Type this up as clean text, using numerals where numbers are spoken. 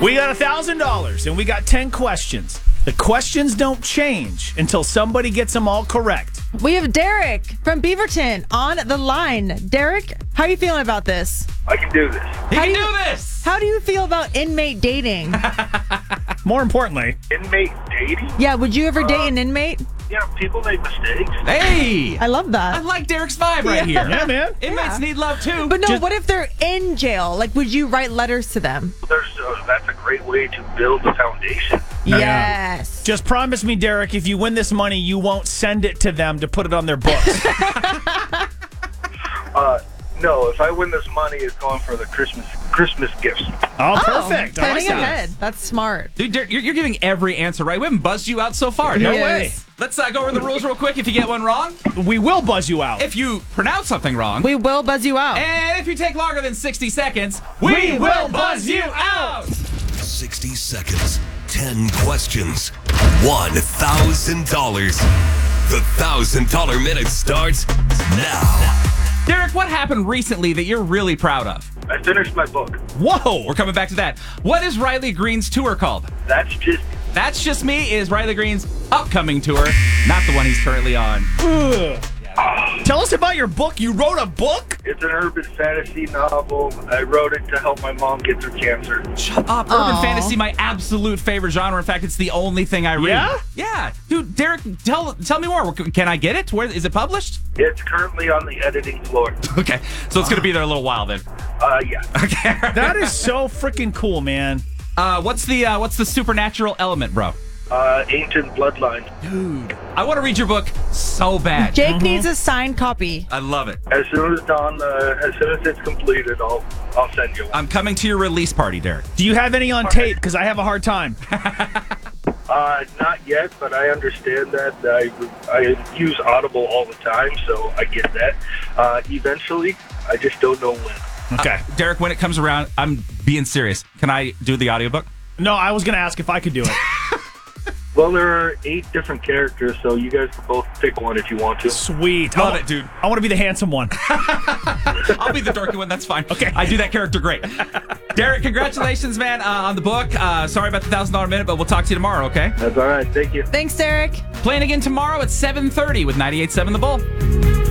We got $1,000 and we got 10 questions. The questions don't change until somebody gets them all correct. We have Derek from Beaverton on the line. Derek, how are you feeling about this? I can do this. He can do this. How do you feel about inmate dating? More importantly, Inmate dating? Yeah, would you ever date an inmate? Yeah, people make mistakes. Hey, I love that. I like Derek's vibe right here. yeah, man. Inmates need love too. But no, Just- what if they're in jail? Like, would you write letters to them? That's a great way to build a foundation. Yes. Just promise me, Derek, if you win this money, you won't send it to them to put it on their books. No, if I win this money, it's going for the Christmas gifts. Oh, perfect. I Planning like that. ahead. That's smart. Dude, Derek, you're giving every answer right. We haven't buzzed you out so far. No Yes. way. Let's go over the rules real quick. If you get one wrong, We will buzz you out. if you pronounce something wrong, We will buzz you out. and if you take longer than 60 seconds, we will buzz you out. 60 seconds, 10 questions, $1,000. The $1,000 minute starts now. Derek, what happened recently that you're really proud of? I finished my book. Whoa. We're coming back to that. What is Riley Green's tour called? That's just That's Just Me is Riley Green's upcoming tour, not the one he's currently on. Ugh. Tell us about your book. You wrote a book? it's an urban fantasy novel. I wrote it to help my mom get through cancer. Shut up. Urban fantasy, my absolute favorite genre. In fact, it's the only thing I read. Yeah? Yeah. Dude, Derek, tell me more. Can I get it? Where is it published? It's currently on the editing floor. Okay. So it's going to be there a little while then. Yeah. Okay. That is so freaking cool, man. What's the supernatural element, bro? Ancient bloodline. Dude, I want to read your book so bad. Jake needs a signed copy. I love it. As soon as it's completed, I'll send you one. I'm coming to your release party, Derek. Do you have any on tape? Because I have a hard time. Not yet, but I understand that. I use Audible all the time, so I get that. Eventually, I just don't know when. Okay. Derek, when it comes around, I'm being serious. Can I do the audiobook? No, I was going to ask if I could do it. Well, there are 8 different characters, so you guys can both pick one if you want to. Sweet. Love it, dude. I want to be the handsome one. I'll be the dorky one. That's fine. Okay. I do that character great. Derek, congratulations, man, on the book. Sorry about the $1,000 minute, but we'll talk to you tomorrow, okay? That's all right. Thank you. Thanks, Derek. Playing again tomorrow at 7:30 with 98.7 The Bull.